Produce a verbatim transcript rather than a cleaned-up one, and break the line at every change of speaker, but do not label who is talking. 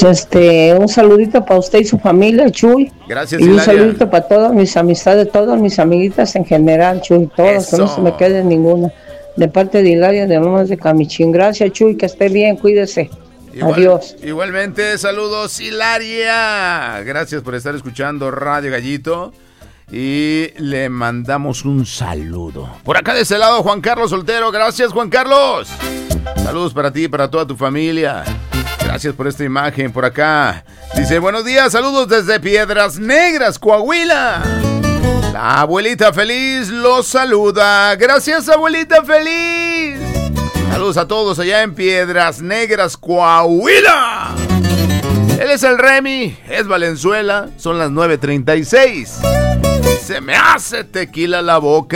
Este, un saludito para usted y su familia, Chuy.
Gracias,
y un
Hilaria.
saludito para todas mis amistades, todas mis amiguitas en general, Chuy, todas, que no se me quede ninguna. De parte de Hilaria de Lomas de Camichín. Gracias, Chuy, que esté bien, cuídese.
Igual,
Adiós.
Igualmente, saludos, Hilaria. Gracias por estar escuchando Radio Gallito. Y le mandamos un saludo. Por acá de ese lado, Juan Carlos Soltero. Gracias, Juan Carlos. Saludos para ti y para toda tu familia. Gracias por esta imagen por acá. Dice, buenos días, saludos desde Piedras Negras, Coahuila. La abuelita feliz los saluda. Gracias, abuelita feliz. Saludos a todos allá en Piedras Negras, Coahuila. Él es el Remy, es Valenzuela, son las nueve treinta y seis. Se me hace tequila la boca.